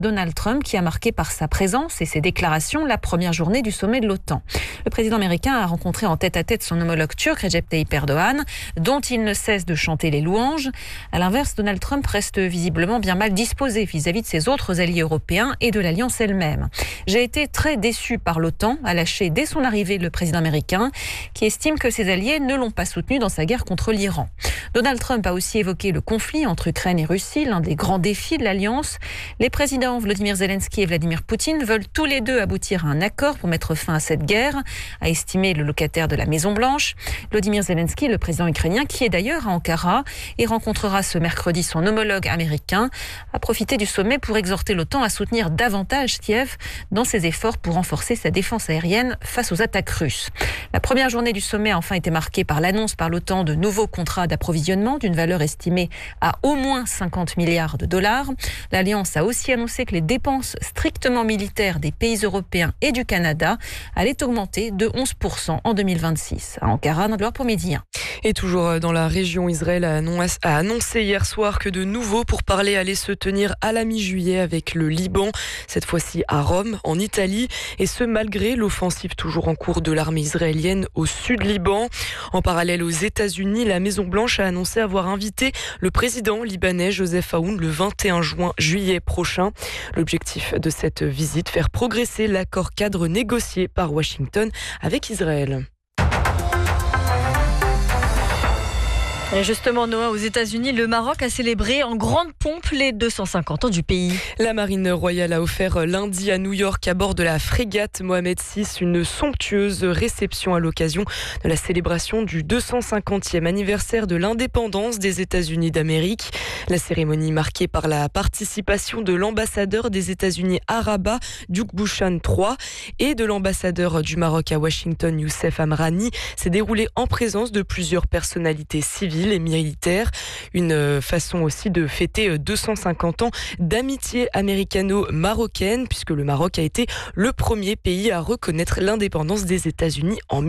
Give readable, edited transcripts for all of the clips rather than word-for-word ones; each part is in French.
Donald Trump, qui a marqué par sa présence et ses déclarations la première journée du sommet de l'OTAN. Le président américain a rencontré en tête-à-tête son homologue turc, Recep Tayyip Erdogan, dont il ne cesse de chanter les louanges. À l'inverse, Donald Trump reste visiblement bien mal disposé vis-à-vis de ses autres alliés européens et de l'Alliance elle-même. J'ai été très déçu par l'OTAN, a lâché dès son arrivée le président américain, qui estime que ses alliés ne l'ont pas soutenu dans sa guerre contre l'Iran. Donald Trump a aussi évoqué le conflit entre Ukraine et Russie, l'un des grands défis de l'Alliance. Les présidents Volodymyr Zelensky et Vladimir Poutine veulent tous les deux aboutir à un accord pour mettre fin à cette guerre, a estimé le locataire de la Maison-Blanche. Volodymyr Zelensky, le président ukrainien, qui est d'ailleurs à Ankara et rencontrera ce mercredi son homologue américain, a profité du sommet pour exhorter l'OTAN à soutenir davantage Kiev dans ses efforts pour renforcer sa défense aérienne face aux attaques russes. La première journée du sommet a enfin été marquée par l'annonce par l'OTAN de nouveaux contrats d'approvisionnement d'une valeur estimée à au moins 50 milliards de dollars. L'Alliance a aussi annoncé que les dépenses strictement militaires des pays européens et du Canada allaient augmenter de 11% en 2026. À Ankara, Nord pour Midi 1. Et toujours dans la région, Israël a annoncé hier soir que de nouveaux pourparlers allaient se tenir à la mi-juillet avec le Liban, cette fois-ci à Rome, en Italie, et ce malgré l'offensive toujours en cours de l'armée israélienne au sud Liban. En parallèle aux États-Unis, la Maison-Blanche a annoncé avoir invité le président libanais Joseph Aoun le 21 juillet prochain. L'objectif de cette visite, faire progresser l'accord cadre négocié par Washington avec Israël. Et justement, Noah, aux États-Unis, le Maroc a célébré en grande pompe les 250 ans du pays. La marine royale a offert lundi à New York à bord de la frégate Mohammed VI une somptueuse réception à l'occasion de la célébration du 250e anniversaire de l'indépendance des États-Unis d'Amérique. La cérémonie marquée par la participation de l'ambassadeur des États-Unis à Rabat, Duke Bouchan III, et de l'ambassadeur du Maroc à Washington, Youssef Amrani, s'est déroulée en présence de plusieurs personnalités civiles et militaires. Une façon aussi de fêter 250 ans d'amitié américano-marocaine, puisque le Maroc a été le premier pays à reconnaître l'indépendance des États-Unis en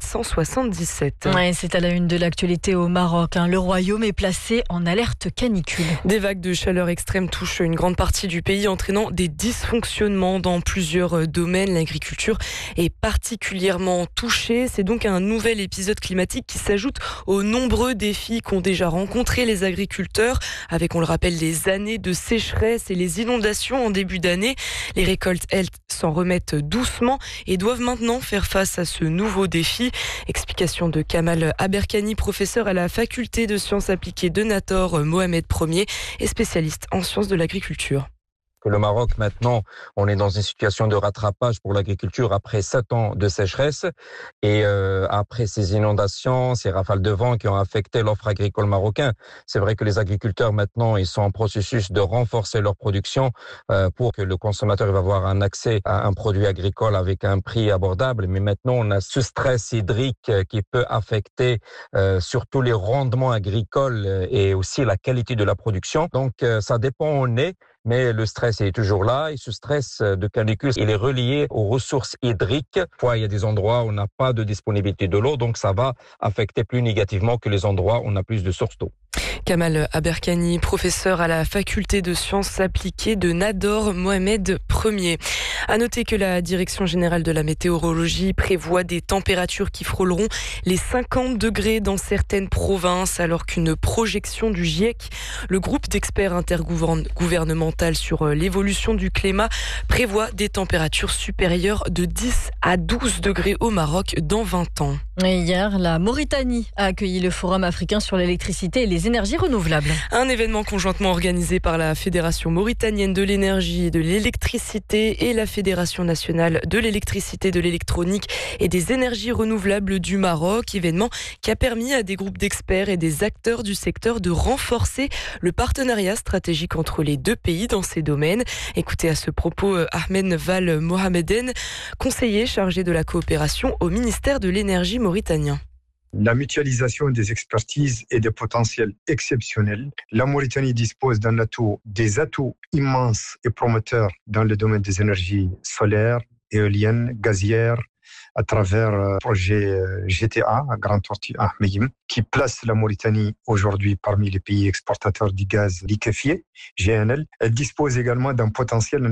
1777. Ouais, c'est à la une de l'actualité au Maroc. Le royaume est placé en alerte canicule. Des vagues de chaleur extrême touchent une grande partie du pays, entraînant des dysfonctionnements dans plusieurs domaines. L'agriculture est particulièrement touchée. C'est donc un nouvel épisode climatique qui s'ajoute aux nombreux défis qu'ont déjà rencontré les agriculteurs, avec, on le rappelle, les années de sécheresse et les inondations en début d'année. Les récoltes, elles, s'en remettent doucement et doivent maintenant faire face à ce nouveau défi. Explication de Kamal Aberkani, professeur à la faculté de sciences appliquées de Nator Mohamed Ier et spécialiste en sciences de l'agriculture. Que le Maroc, maintenant, on est dans une situation de rattrapage pour l'agriculture après 7 ans de sécheresse et après ces inondations, ces rafales de vent qui ont affecté l'offre agricole marocaine. C'est vrai que les agriculteurs, maintenant, ils sont en processus de renforcer leur production pour que le consommateur va avoir un accès à un produit agricole avec un prix abordable. Mais maintenant, on a ce stress hydrique qui peut affecter surtout les rendements agricoles et aussi la qualité de la production. Donc, ça dépend où on est. Mais le stress est toujours là et ce stress de canicule, il est relié aux ressources hydriques. Parfois, il y a des endroits où on n'a pas de disponibilité de l'eau, donc ça va affecter plus négativement que les endroits où on a plus de sources d'eau. Kamal Aberkani, professeur à la faculté de sciences appliquées de Nador Mohamed Ier. À noter que la Direction générale de la météorologie prévoit des températures qui frôleront les 50 degrés dans certaines provinces, alors qu'une projection du GIEC, le groupe d'experts intergouvernemental sur l'évolution du climat, prévoit des températures supérieures de 10 à 12 degrés au Maroc dans 20 ans. Et hier, la Mauritanie a accueilli le Forum africain sur l'électricité et les énergies renouvelables. Un événement conjointement organisé par la Fédération mauritanienne de l'énergie et de l'électricité et la Fédération nationale de l'électricité, de l'électronique et des énergies renouvelables du Maroc. Événement qui a permis à des groupes d'experts et des acteurs du secteur de renforcer le partenariat stratégique entre les deux pays dans ces domaines. Écoutez à ce propos Ahmed Val Mohameden, conseiller chargé de la coopération au ministère de l'énergie mauritanien. La mutualisation des expertises et des potentiels exceptionnels. La Mauritanie dispose des atouts immenses et promoteurs dans le domaine des énergies solaires, éoliennes, gazières, à travers le projet GTA, Grand Tortue Ahmeyim, qui place la Mauritanie aujourd'hui parmi les pays exportateurs du gaz liquéfié, GNL. Elle dispose également d'un potentiel